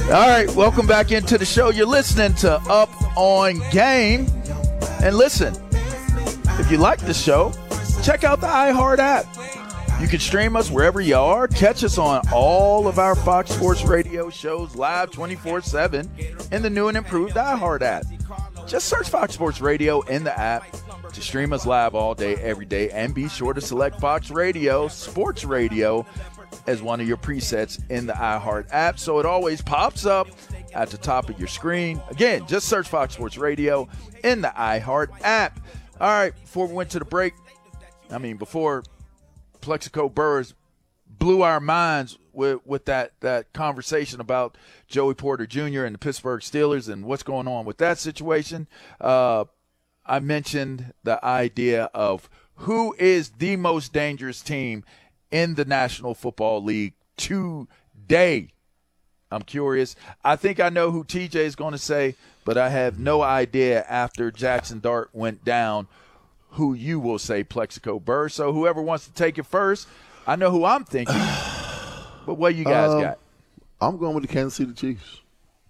All right, welcome back into the show. You're listening to Up on Game. And listen, if you like the show, check out the iHeart app. You can stream us wherever you are. Catch us on all of our Fox Sports Radio shows live 24/7 in the new and improved iHeart app. Just search Fox Sports Radio in the app to stream us live all day, every day. And be sure to select Fox Radio, Sports Radio, as one of your presets in the iHeart app, so it always pops up at the top of your screen. Again, just search Fox Sports Radio in the iHeart app. All right, before we went to the break, before Plexico Burress blew our minds with that conversation about Joey Porter Jr. and the Pittsburgh Steelers and what's going on with that situation, I mentioned the idea of who is the most dangerous team in the National Football League today. I'm curious. I think I know who TJ is going to say, but I have no idea after Jackson Dart went down who you will say, Plexico Burress. So whoever wants to take it first, I know who I'm thinking. But what you guys got? I'm going with the Kansas City Chiefs.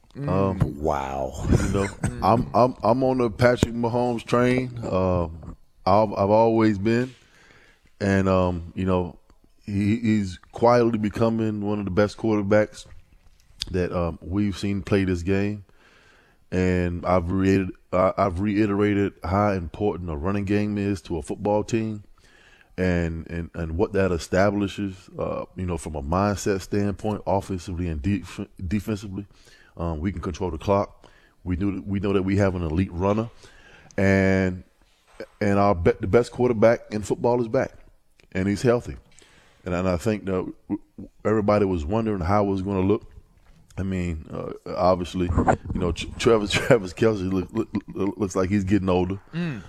Wow. I'm on the Patrick Mahomes train. I've always been. And, he's quietly becoming one of the best quarterbacks that we've seen play this game. And I've reiterated how important a running game is to a football team and what that establishes, from a mindset standpoint, offensively and defensively. We can control the clock. We know that we have an elite runner. And the best quarterback in football is back, and he's healthy. And I think that everybody was wondering how it was going to look. Obviously, Travis Kelce looks like he's getting older.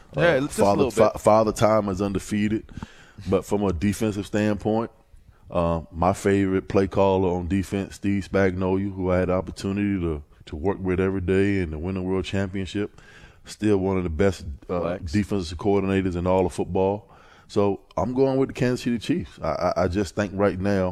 Father time is undefeated. But from a defensive standpoint, my favorite play caller on defense, Steve Spagnuolo, who I had the opportunity to work with every day and to win the world championship, still one of the best defensive coordinators in all of football. So I'm going with the Kansas City Chiefs. I just think right now,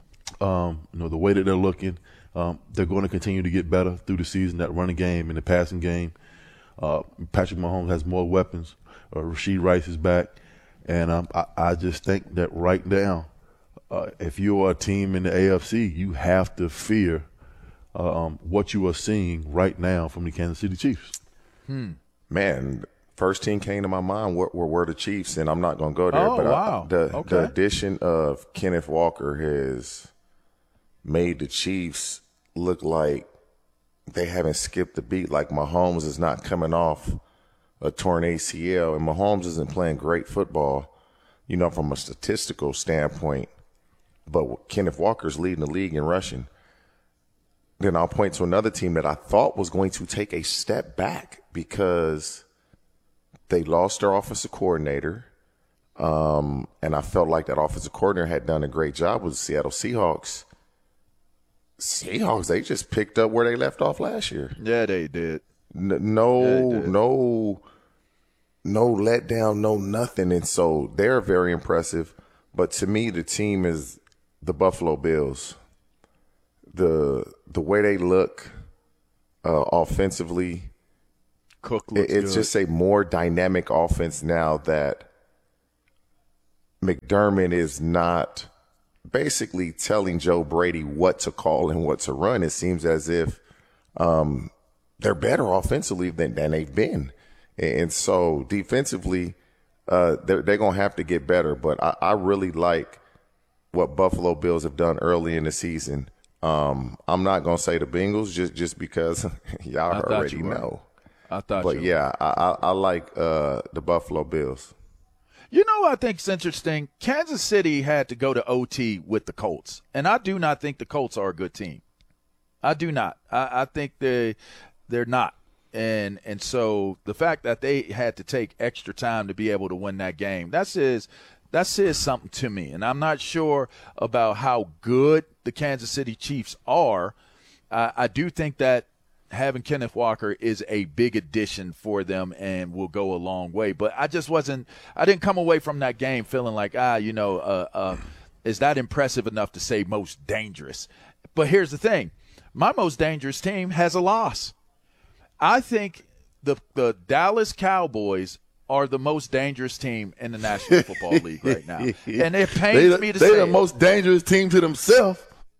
the way that they're looking, they're going to continue to get better through the season, that running game and the passing game. Patrick Mahomes has more weapons. Rashee Rice is back. And I just think that right now, if you are a team in the AFC, you have to fear what you are seeing right now from the Kansas City Chiefs. Man, first team came to my mind were the Chiefs, and I'm not going to go there. The addition of Kenneth Walker has made the Chiefs look like they haven't skipped a beat. Like Mahomes is not coming off a torn ACL, and Mahomes isn't playing great football, from a statistical standpoint. But Kenneth Walker's leading the league in rushing. Then I'll point to another team that I thought was going to take a step back because they lost their offensive coordinator. And I felt like that offensive coordinator had done a great job with the Seattle Seahawks. They just picked up where they left off last year. Yeah, they did. No letdown, no nothing. And so they're very impressive. But to me, the team is the Buffalo Bills. The way they look offensively, Cook looks it's good. just a more dynamic offense now that McDermott is not basically telling Joe Brady what to call and what to run. It seems as if they're better offensively than they've been. And so defensively, they're going to have to get better. But I really like what Buffalo Bills have done early in the season. I'm not going to say the Bengals just because y'all already know. I thought But yeah, I like the Buffalo Bills. I think it's interesting. Kansas City had to go to OT with the Colts, and I do not think the Colts are a good team. I do not. I think they're not. And so the fact that they had to take extra time to be able to win that game, that says something to me. And I'm not sure about how good the Kansas City Chiefs are. I do think that having Kenneth Walker is a big addition for them and will go a long way. But I didn't come away from that game feeling like, is that impressive enough to say most dangerous? But here's the thing. my most dangerous team has a loss. I think the Dallas Cowboys are the most dangerous team in the National Football League right now. And it pains me to say they're the most dangerous team to themselves.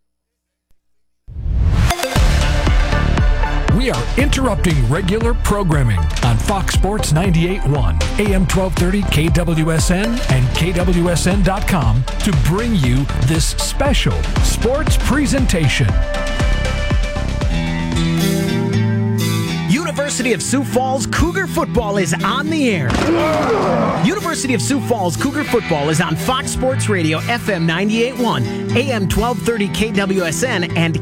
We are interrupting regular programming on Fox Sports 98.1, AM 1230, KWSN, and KWSN.com to bring you this special sports presentation. University of Sioux Falls Cougar Football is on the air. University of Sioux Falls Cougar Football is on Fox Sports Radio, FM 98.1, AM 1230 KWSN, and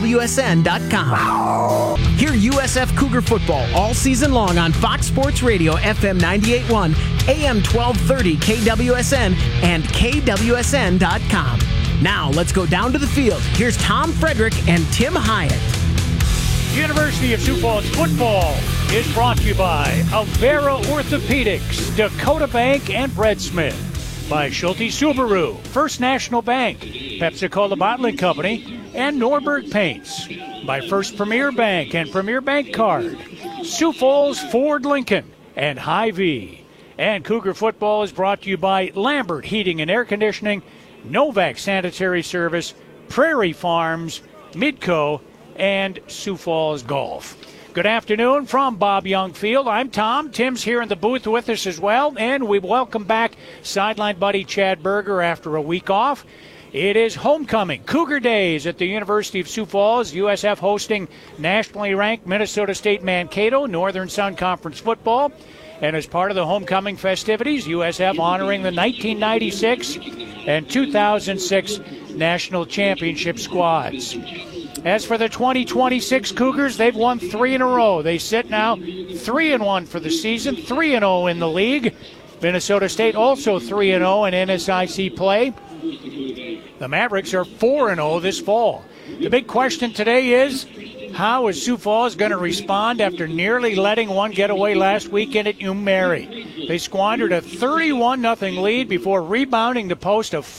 KWSN.com. Hear USF Cougar Football all season long on Fox Sports Radio, FM 98.1, AM 1230 KWSN, and KWSN.com. Now, let's go down to the field. Here's Tom Frederick and Tim Hyatt. University of Sioux Falls football is brought to you by Avera Orthopedics, Dakota Bank, and Bread Smith. By Schulte Subaru, First National Bank, Pepsi-Cola Bottling Company, and Norberg Paints. By First Premier Bank and Premier Bank Card, Sioux Falls Ford Lincoln, and Hy-Vee. And Cougar football is brought to you by Lambert Heating and Air Conditioning, Novak Sanitary Service, Prairie Farms, Midco, and Sioux Falls Golf. Good afternoon from Bob Young Field. I'm Tom. Tim's here in the booth with us as well, and we welcome back sideline buddy Chad Berger after a week off. It is homecoming, Cougar Days at the University of Sioux Falls. USF hosting nationally ranked Minnesota State Mankato, Northern Sun Conference football. And as part of the homecoming festivities, USF honoring the 1996 and 2006 national championship squads. As for the 2026 Cougars, they've won 3 in a row. They sit now 3-1 for the season, 3-0 in the league. Minnesota State also 3-0 in NSIC play. The Mavericks are 4-0 this fall. The big question today is, how is Sioux Falls going to respond after nearly letting one get away last weekend at UMary? They squandered a 31-0 lead before rebounding to post a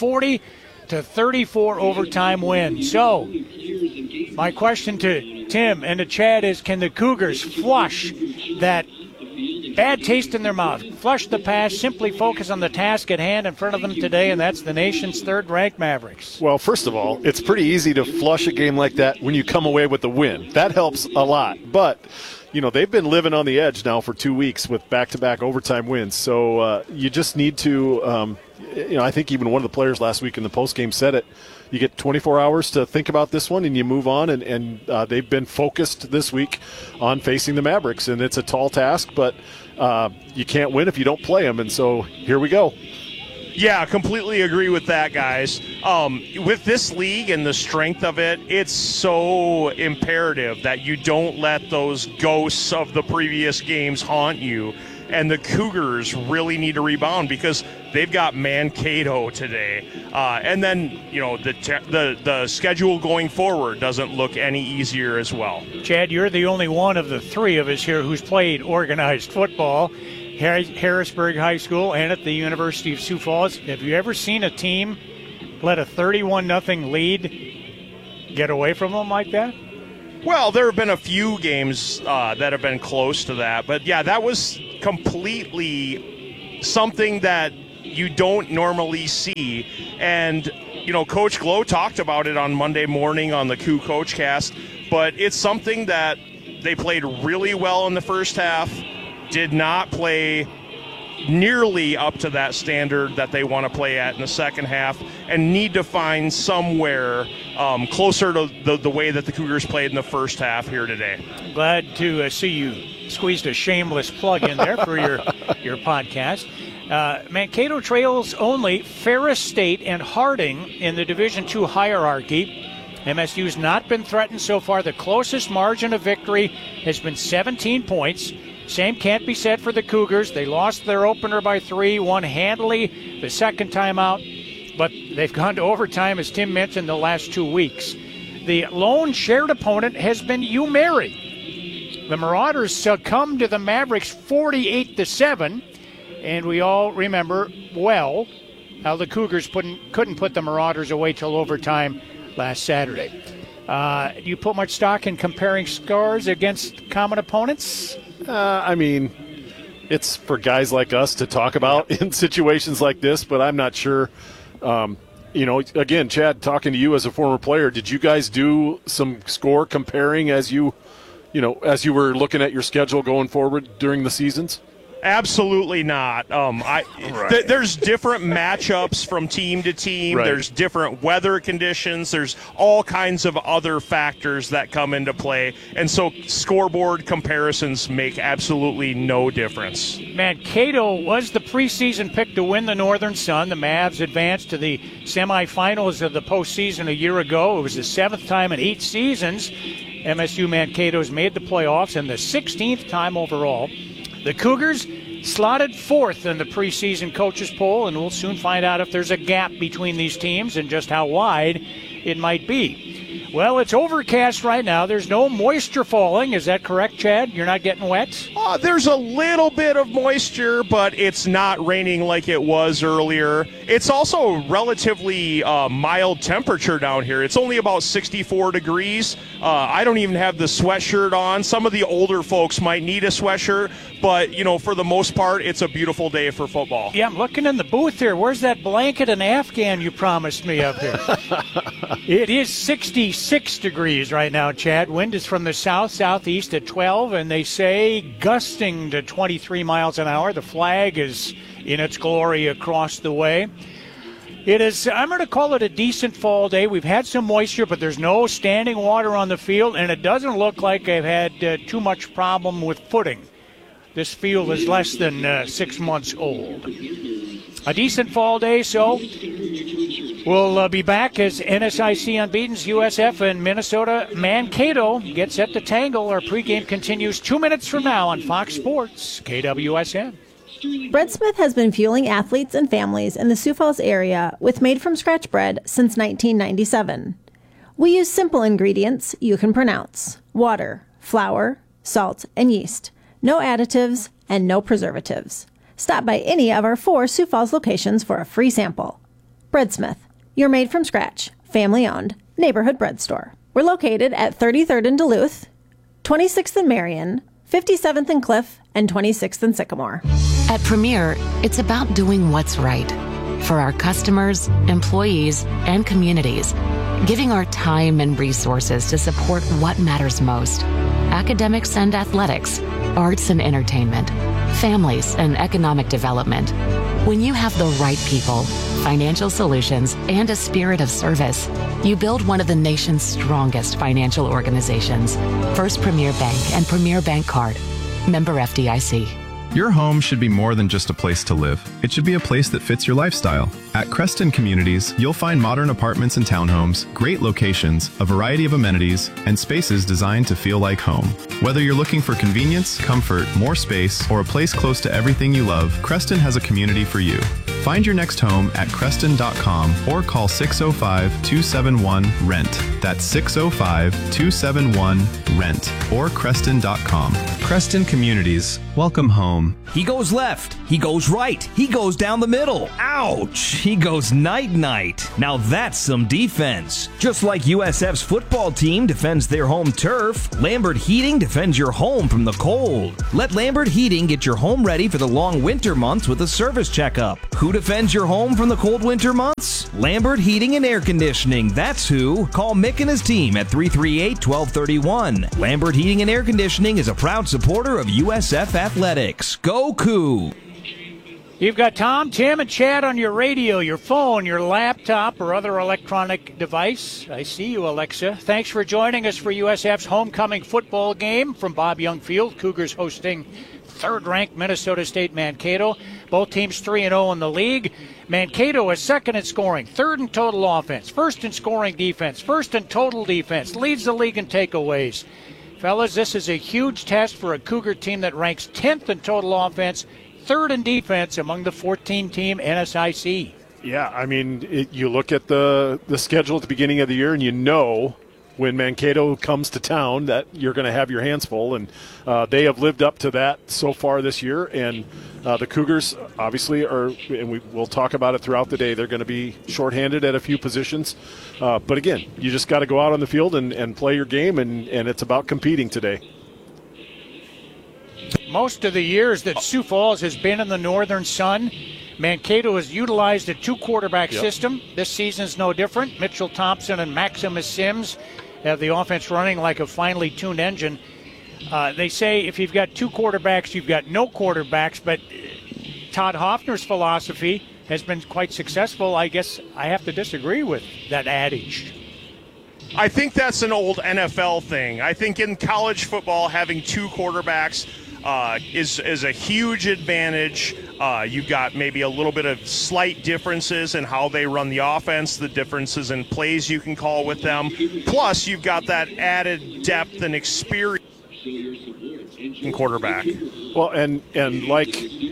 40-34 overtime win. So, my question to Tim and to Chad is, can the Cougars flush that bad taste in their mouth, flush the past, simply focus on the task at hand in front of them today, and that's the nation's third-ranked Mavericks? Well, first of all, it's pretty easy to flush a game like that when you come away with a win. That helps a lot. But, you know, they've been living on the edge now for 2 weeks with back-to-back overtime wins. So you just need to, I think even one of the players last week in the postgame said it. You get 24 hours to think about this one, and you move on, and they've been focused this week on facing the Mavericks. And it's a tall task, but you can't win if you don't play them, and so here we go. Yeah, completely agree with that, guys. With this league and the strength of it, it's so imperative that you don't let those ghosts of the previous games haunt you. And the Cougars really need to rebound because they've got Mankato today. And then, you know, the schedule going forward doesn't look any easier as well. Chad, you're the only one of the three of us here who's played organized football, Harrisburg High School and at the University of Sioux Falls. Have you ever seen a team let a 31-0 lead get away from them like that? Well, there have been a few games that have been close to that. But, yeah, that was completely something that you don't normally see. And, you know, Coach Glow talked about it on Monday morning on the Coup Coach Cast. But it's something that they played really well in the first half, did not play nearly up to that standard that they want to play at in the second half, and need to find somewhere closer to the way that the Cougars played in the first half here today. Glad to see you squeezed a shameless plug in there for your podcast. Mankato trails only Ferris State and Harding in the Division II hierarchy. MSU's not been threatened so far. The closest margin of victory has been 17 points. Same can't be said for the Cougars. They lost their opener by 3, won handily the second time out, but they've gone to overtime, as Tim mentioned, the last 2 weeks. The lone shared opponent has been UMary. The Marauders succumbed to the Mavericks 48-7, and we all remember well how the Cougars couldn't put the Marauders away till overtime last Saturday. Do you put much stock in comparing scores against common opponents? I mean, it's for guys like us to talk about in situations like this, but I'm not sure. Again, Chad, talking to you as a former player, did you guys do some score comparing as you were looking at your schedule going forward during the seasons? Absolutely not. There's different matchups from team to team. Right. There's different weather conditions. There's all kinds of other factors that come into play. And so scoreboard comparisons make absolutely no difference. Mankato was the preseason pick to win the Northern Sun. The Mavs advanced to the semifinals of the postseason a year ago. It was the 7th time in 8 seasons MSU Mankato's made the playoffs, and the 16th time overall. The Cougars slotted 4th in the preseason coaches poll, and we'll soon find out if there's a gap between these teams and just how wide it might be. Well, it's overcast right now. There's no moisture falling. Is that correct, Chad? You're not getting wet? There's a little bit of moisture, but it's not raining like it was earlier. It's also relatively mild temperature down here. It's only about 64 degrees. I don't even have the sweatshirt on. Some of the older folks might need a sweatshirt, but, for the most part, it's a beautiful day for football. Yeah, I'm looking in the booth here. Where's that blanket and Afghan you promised me up here? It is 66 degrees right now, Chad. Wind is from the southeast at 12, and they say gusting to 23 miles an hour. The flag is in its glory across the way. It is, I'm going to call it a decent fall day. We've had some moisture, but there's no standing water on the field, and it doesn't look like I've had too much problem with footing. This field is less than 6 months old. A decent fall day, so we'll be back as NSIC unbeaten's USF and Minnesota Mankato get set to tangle. Our pregame continues 2 minutes from now on Fox Sports KWSN. Bread Smith has been fueling athletes and families in the Sioux Falls area with made-from-scratch bread since 1997. We use simple ingredients you can pronounce: water, flour, salt, and yeast. No additives and no preservatives. Stop by any of our 4 Sioux Falls locations for a free sample. Bread Smith, your made-from-scratch, family-owned neighborhood bread store. We're located at 33rd in Duluth, 26th in Marion, 57th in Cliff, and 26th in Sycamore. At Premier, it's about doing what's right for our customers, employees, and communities, giving our time and resources to support what matters most: academics and athletics, arts and entertainment, families and economic development. When you have the right people, financial solutions, and a spirit of service, you build one of the nation's strongest financial organizations. First Premier Bank and Premier Bank Card. Member FDIC. Your home should be more than just a place to live. It should be a place that fits your lifestyle. At Creston Communities, you'll find modern apartments and townhomes, great locations, a variety of amenities, and spaces designed to feel like home. Whether you're looking for convenience, comfort, more space, or a place close to everything you love, Creston has a community for you. Find your next home at Creston.com or call 605-271-RENT. That's 605-271-RENT or Creston.com. Creston Communities. Welcome home. He goes left. He goes right. He goes down the middle. Ouch! He goes night-night. Now that's some defense. Just like USF's football team defends their home turf, Lambert Heating defends your home from the cold. Let Lambert Heating get your home ready for the long winter months with a service checkup. Who defends your home from the cold winter months? Lambert Heating and Air Conditioning. That's who. Call Mick and his team at 338-1231. Lambert Heating and Air Conditioning is a proud supporter of USF Athletics. Go Coup! You've got Tom, Tim, and Chad on your radio, your phone, your laptop, or other electronic device. I see you, Alexa. Thanks for joining us for USF's homecoming football game from Bob Young Field. Cougars hosting third-ranked Minnesota State Mankato. Both teams 3-0 in the league. Mankato is second in scoring, third in total offense, first in scoring defense, first in total defense, leads the league in takeaways. Fellas, this is a huge test for a Cougar team that ranks 10th in total offense, third in defense among the 14-team NSIC. Yeah, I mean, you look at the schedule at the beginning of the year, and you know when Mankato comes to town that you're going to have your hands full, and they have lived up to that so far this year. And the Cougars obviously are, and we'll talk about it throughout the day, they're going to be shorthanded at a few positions. But again, you just got to go out on the field and play your game, and it's about competing today. Most of the years that Sioux Falls has been in the Northern Sun, Mankato has utilized a 2-quarterback system. This season's no different. Mitchell Thompson and Maximus Sims have the offense running like a finely tuned engine. They say if you've got 2 quarterbacks, you've got no quarterbacks, but Todd Hoffner's philosophy has been quite successful. I guess I have to disagree with that adage. I think that's an old NFL thing. I think in college football, having 2 quarterbacks is a huge advantage. You've got maybe a little bit of slight differences in how they run the offense, the differences in plays you can call with them. Plus, you've got that added depth and experience in quarterback. Well, and like,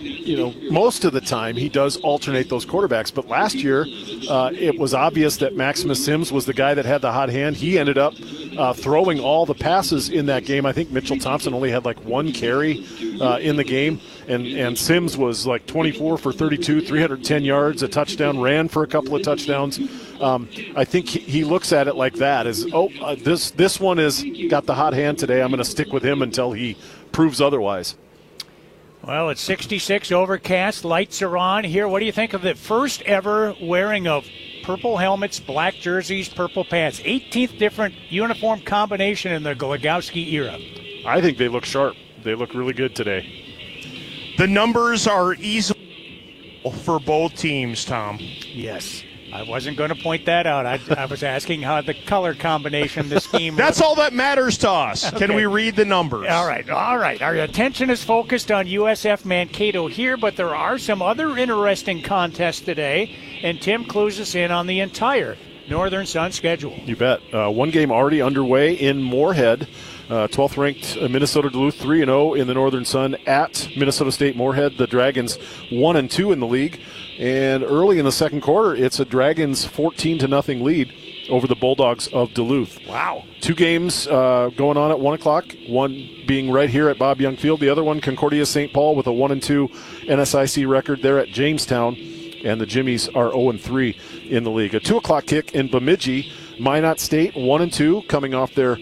most of the time he does alternate those quarterbacks. But last year, it was obvious that Maximus Sims was the guy that had the hot hand. He ended up throwing all the passes in that game. I think Mitchell Thompson only had like 1 carry in the game. And Sims was like 24 for 32, 310 yards, a touchdown, ran for a couple of touchdowns. I think he looks at it like that, as, this one has got the hot hand today. I'm going to stick with him until he proves otherwise. Well, it's 66, overcast, lights are on here. What do you think of the first ever wearing of purple helmets, black jerseys, purple pants? 18th different uniform combination in the Glogowski era. I think they look sharp. They look really good today. The numbers are easily for both teams, Tom. Yes. I wasn't going to point that out. I was asking how the color combination, the scheme. That's all that matters to us. Okay. Can we read the numbers? All right. Our attention is focused on USF Mankato here, but there are some other interesting contests today, and Tim clues us in on the entire Northern Sun schedule. You bet. One game already underway in Moorhead. 12th-ranked Minnesota Duluth 3-0 in the Northern Sun at Minnesota State Moorhead. The Dragons 1-2 in the league. And early in the second quarter, it's a Dragons 14-0 lead over the Bulldogs of Duluth. Wow. 2 games going on at 1 o'clock, one being right here at Bob Young Field. The other one, Concordia St. Paul, with a 1-2 NSIC record there at Jamestown. And the Jimmies are 0-3 in the league. A 2 o'clock kick in Bemidji. Minot State 1-2, coming off their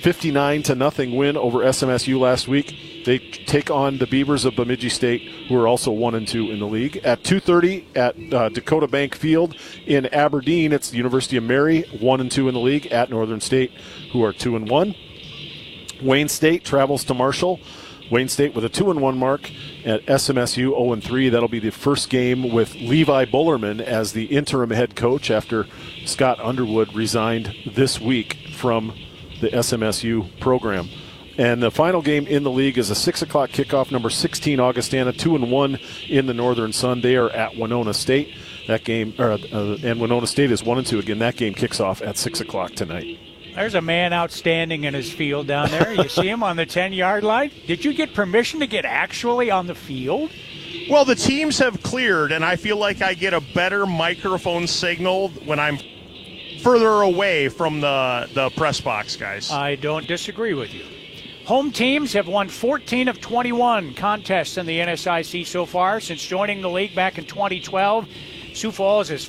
59-0 win over SMSU last week. They take on the Beavers of Bemidji State, who are also 1-2 in the league. At 2:30 at Dakota Bank Field in Aberdeen, it's the University of Mary, 1-2 in the league, at Northern State, who are 2-1. Wayne State travels to Marshall. Wayne State with a 2-1 mark at SMSU 0-3. That'll be the first game with Levi Bullerman as the interim head coach after Scott Underwood resigned this week from the SMSU program. And the final game in the league is a 6 o'clock kickoff. Number 16 Augustana 2-1 in the Northern Sun. They are at Winona State. That game, and Winona State is 1-2 again. That game kicks off at 6 o'clock tonight. There's a man outstanding in his field down there. You see him on the 10-yard line? Did you get permission to get actually on the field? Well, the teams have cleared, and I feel like I get a better microphone signal when I'm further away from the press box, guys. I don't disagree with you. Home teams have won 14 of 21 contests in the NSIC so far since joining the league back in 2012. Sioux Falls is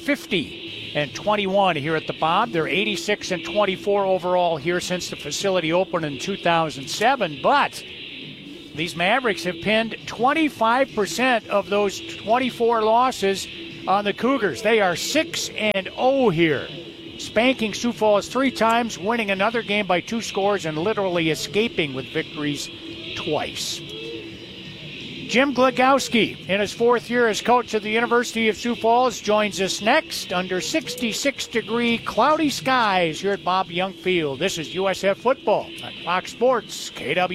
50-21 here at the Bob. They're 86-24 overall here since the facility opened in 2007. But these Mavericks have pinned 25% of those 24 losses on the Cougars. They are 6-0 here, spanking Sioux Falls 3 times, winning another game by 2 scores, and literally escaping with victories twice. Jim Glogowski, in his 4th year as coach of the University of Sioux Falls, joins us next under 66-degree cloudy skies here at Bob Young Field. This is USF Football on Fox Sports,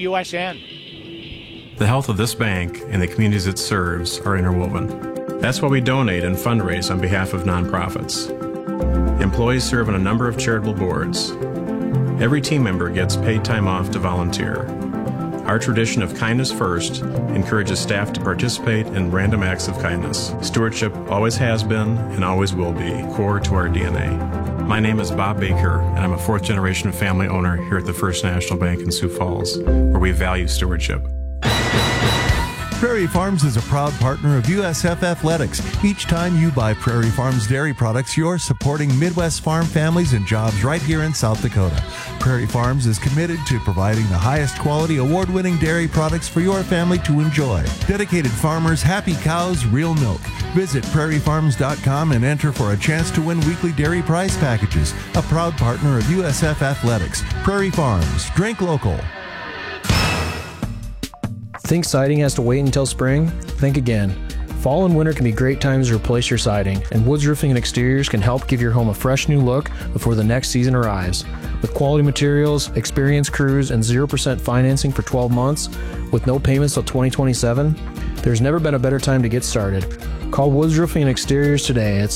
KWSN. The health of this bank and the communities it serves are interwoven. That's why we donate and fundraise on behalf of nonprofits. Employees serve on a number of charitable boards. Every team member gets paid time off to volunteer. Our tradition of kindness first encourages staff to participate in random acts of kindness. Stewardship always has been and always will be core to our DNA. My name is Bob Baker, and I'm a fourth-generation family owner here at the First National Bank in Sioux Falls, where we value stewardship. Prairie Farms is a proud partner of USF Athletics. Each time you buy Prairie Farms dairy products, you're supporting Midwest farm families and jobs right here in South Dakota. Prairie Farms is committed to providing the highest quality, award-winning dairy products for your family to enjoy. Dedicated farmers, happy cows, real milk. Visit prairiefarms.com and enter for a chance to win weekly dairy prize packages. A proud partner of USF Athletics. Prairie Farms. Drink local. Think siding has to wait until spring? Think again. Fall and winter can be great times to replace your siding, and Woods Roofing and Exteriors can help give your home a fresh new look before the next season arrives. With quality materials, experienced crews, and 0% financing for 12 months, with no payments till 2027, there's never been a better time to get started. Call Woods Roofing and Exteriors today at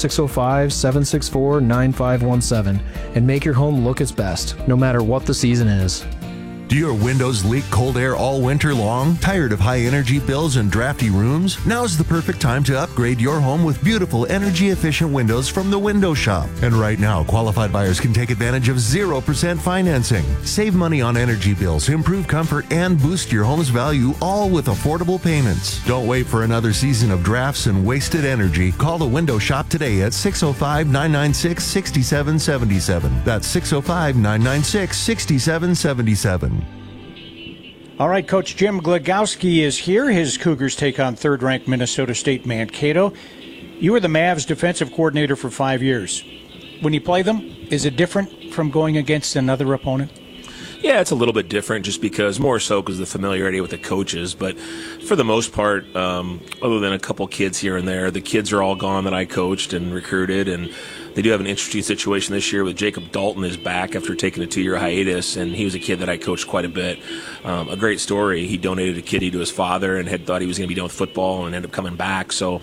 605-764-9517 and make your home look its best, no matter what the season is. Do your windows leak cold air all winter long? Tired of high energy bills and drafty rooms? Now's the perfect time to upgrade your home with beautiful energy efficient windows from the Window Shop. And right now, qualified buyers can take advantage of 0% financing. Save money on energy bills, improve comfort, and boost your home's value, all with affordable payments. Don't wait for another season of drafts and wasted energy. Call the Window Shop today at 605-996-6777. That's 605-996-6777. All right, Coach Jim Glogowski is here. His Cougars take on third-ranked Minnesota State Mankato. You were the Mavs defensive coordinator for 5 years. When you play them, is it different from going against another opponent? Yeah, it's a little bit different just because of the familiarity with the coaches. But for the most part, other than a couple kids here and there, the kids are all gone that I coached and recruited, and they do have an interesting situation this year with Jacob Dalton is back after taking a 2-year hiatus, and he was a kid that I coached quite a bit. A great story. He donated a kitty to his father and had thought he was going to be done with football and ended up coming back. So,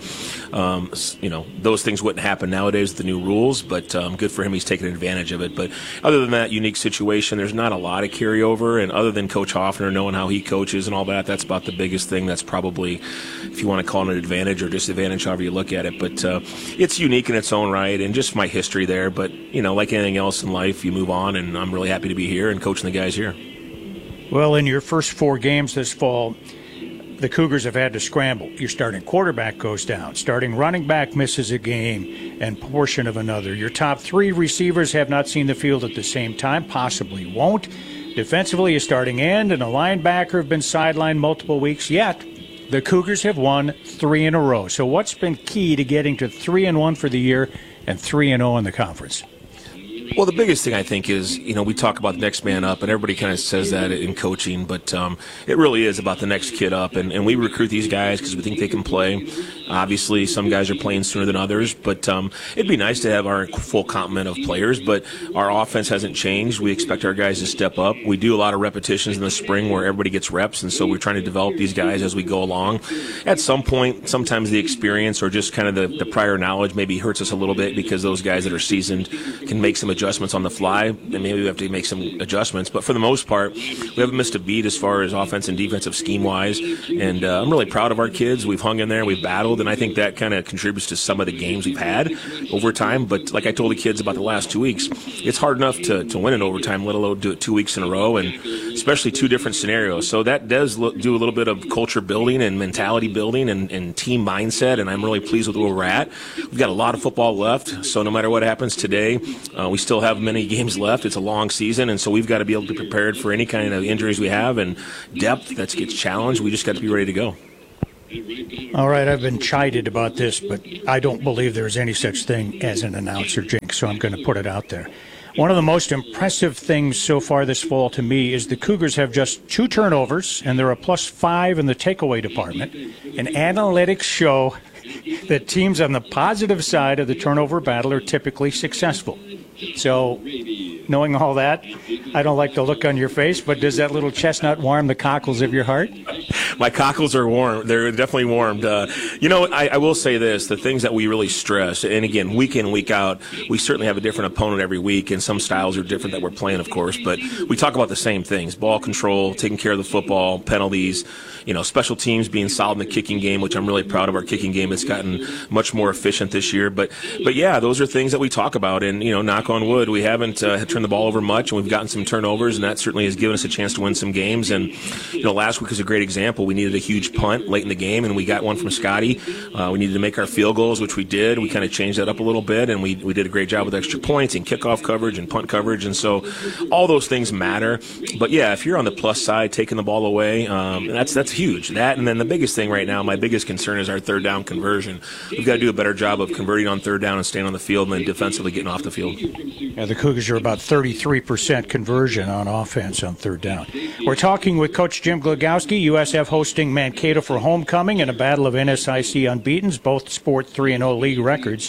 those things wouldn't happen nowadays with the new rules, but good for him. He's taking advantage of it. But other than that unique situation, there's not a lot of carryover. And other than Coach Hoffner knowing how he coaches and all that, that's about the biggest thing. That's probably, if you want to call it an advantage or disadvantage, however you look at it. But it's unique in its own right, and just my history there. But, like anything else in life, you move on, and I'm really happy to be here and coaching the guys here. Well, in your first 4 games this fall, the Cougars have had to scramble. Your starting quarterback goes down. Starting running back misses a game and portion of another. Your top 3 receivers have not seen the field at the same time, possibly won't. Defensively, a starting end and a linebacker have been sidelined multiple weeks, yet the Cougars have won 3 in a row. So what's been key to getting to 3-1 for the year and 3-0 in the conference? Well, the biggest thing I think is, we talk about the next man up, and everybody kind of says that in coaching, but it really is about the next kid up, and we recruit these guys because we think they can play. Obviously, some guys are playing sooner than others, but it'd be nice to have our full complement of players, but our offense hasn't changed. We expect our guys to step up. We do a lot of repetitions in the spring where everybody gets reps, and so we're trying to develop these guys as we go along. At some point, sometimes the experience or just kind of the prior knowledge maybe hurts us a little bit because those guys that are seasoned can make some adjustments on the fly, and maybe we have to make some adjustments. But for the most part, we haven't missed a beat as far as offense and defensive scheme-wise, and I'm really proud of our kids. We've hung in there, we've battled, and I think that kind of contributes to some of the games we've had over time. But like I told the kids about the last 2 weeks, it's hard enough to win in overtime, let alone do it 2 weeks in a row, and especially 2 different scenarios. So that does do a little bit of culture building and mentality building and team mindset, and I'm really pleased with where we're at. We've got a lot of football left, so no matter what happens today, we still have many games left. It's a long season, and so we've got to be able to be prepared for any kind of injuries we have and depth that gets challenged. We just got to be ready to go. All right, I've been chided about this, but I don't believe there's any such thing as an announcer jinx, so I'm going to put it out there. One of the most impressive things so far this fall to me is the Cougars have just 2 turnovers, and they're a +5 in the takeaway department. And analytics show that teams on the positive side of the turnover battle are typically successful. So, knowing all that, I don't like the look on your face, but does that little chestnut warm the cockles of your heart? My cockles are warm. They're definitely warmed. I will say this, the things that we really stress, and again, week in, week out, we certainly have a different opponent every week, and some styles are different that we're playing, of course, but we talk about the same things: ball control, taking care of the football, penalties, special teams being solid in the kicking game, which I'm really proud of our kicking game. It's gotten much more efficient this year. But yeah, those are things that we talk about. And, knock on wood, we haven't turned the ball over much, and we've gotten some turnovers, and that certainly has given us a chance to win some games. And, last week was a great example. We needed a huge punt late in the game, and we got one from Scotty. We needed to make our field goals, which we did. We kind of changed that up a little bit, and we did a great job with extra points and kickoff coverage and punt coverage. And so all those things matter. But, yeah, if you're on the plus side, taking the ball away, that's huge. That, and then the biggest thing right now, my biggest concern is our third down conversion. We've got to do a better job of converting on third down and staying on the field and then defensively getting off the field. Yeah, the Cougars are about 33% conversion on offense on third down. We're talking with Coach Jim Glogowski, USF hosting Mankato for homecoming in a battle of NSIC unbeatens. Both sport 3-0 league records.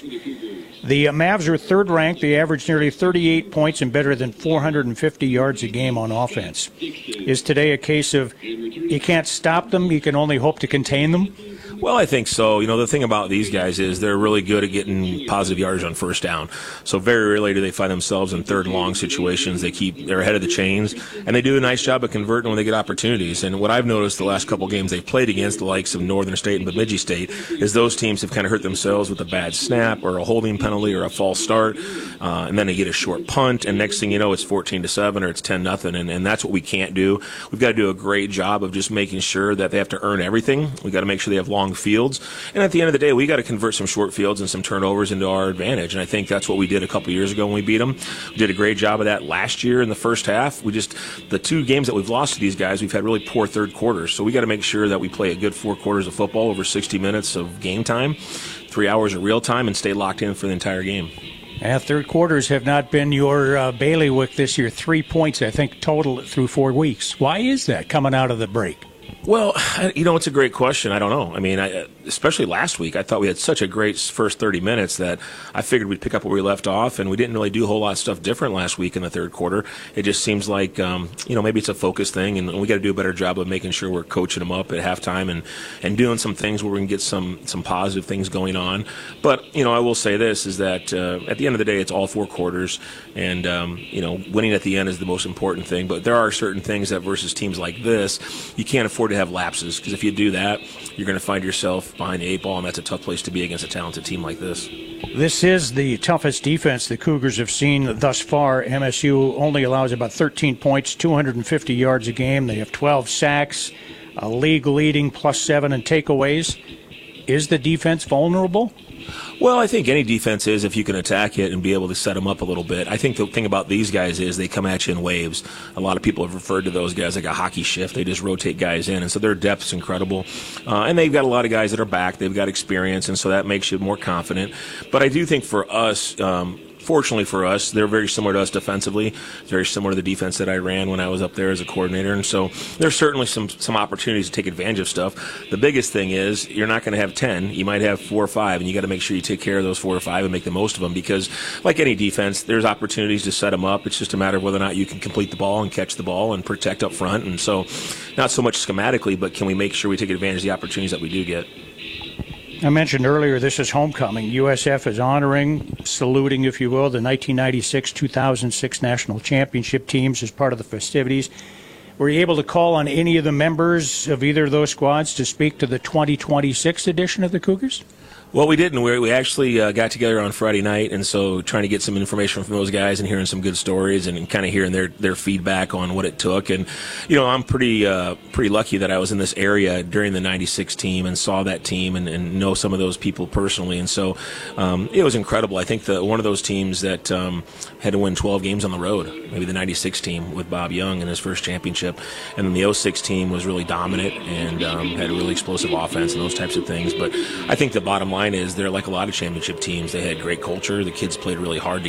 The Mavs are third ranked. They average nearly 38 points and better than 450 yards a game on offense. Is today a case of you can't stop them, you can only hope to contain them? Well, I think so. The thing about these guys is they're really good at getting positive yardage on first down. So very rarely do they find themselves in third and long situations. They're ahead of the chains, and they do a nice job of converting when they get opportunities. And what I've noticed the last couple games they've played against the likes of Northern State and Bemidji State is those teams have kind of hurt themselves with a bad snap or a holding penalty or a false start, and then they get a short punt, and next thing you know, it's 14-7 or it's 10-0, and that's what we can't do. We've got to do a great job of just making sure that they have to earn everything. We've got to make sure they have long fields, and at the end of the day, we got to convert some short fields and some turnovers into our advantage, and I think that's what we did a couple years ago when we beat them. We did a great job of that last year in the first half. The two games that we've lost to these guys, we've had really poor third quarters, so we got to make sure that we play a good 4 quarters of football over 60 minutes of game time, 3 hours of real time, and stay locked in for the entire game. And third quarters have not been your bailiwick this year. 3 points, I think, total through 4 weeks. Why is that coming out of the break? Well, it's a great question. I don't know. I mean, especially last week, I thought we had such a great first 30 minutes that I figured we'd pick up where we left off, and we didn't really do a whole lot of stuff different last week in the third quarter. It just seems like, maybe it's a focus thing, and we got to do a better job of making sure we're coaching them up at halftime and doing some things where we can get some positive things going on. But, I will say this, is that at the end of the day, it's all 4 quarters, and, winning at the end is the most important thing. But there are certain things that versus teams like this, you can't afford to have lapses, because if you do that, you're going to find yourself behind the 8 ball, and that's a tough place to be against a talented team like this. This is the toughest defense the Cougars have seen thus far. MSU only allows about 13 points, 250 yards a game. They have 12 sacks, a league-leading +7 in takeaways. Is the defense vulnerable? Well, I think any defense is if you can attack it and be able to set them up a little bit. I think the thing about these guys is they come at you in waves. A lot of people have referred to those guys like a hockey shift. They just rotate guys in, and so their depth's incredible. And they've got a lot of guys that are back. They've got experience, and so that makes you more confident. But I do think for us, fortunately for us, they're very similar to us defensively. It's very similar to the defense that I ran when I was up there as a coordinator. And so there's certainly some opportunities to take advantage of stuff. The biggest thing is you're not going to have 10. You might have 4 or 5, and you got to make sure you take care of those 4 or 5 and make the most of them, because like any defense, there's opportunities to set them up. It's just a matter of whether or not you can complete the ball and catch the ball and protect up front. And so not so much schematically, but can we make sure we take advantage of the opportunities that we do get? I mentioned earlier this is homecoming. USF is honoring, saluting, if you will, the 1996-2006 national championship teams as part of the festivities. Were you able to call on any of the members of either of those squads to speak to the 2026 edition of the Cougars? Well, we didn't. We actually got together on Friday night, and so trying to get some information from those guys and hearing some good stories and kind of hearing their feedback on what it took. And, I'm pretty lucky that I was in this area during the 96 team and saw that team and know some of those people personally. And so it was incredible. I think one of those teams that had to win 12 games on the road, maybe the 96 team with Bob Young in his first championship. And then the 06 team was really dominant and had a really explosive offense and those types of things. But I think the bottom line is they're like a lot of championship teams. They had great culture. The kids played really hard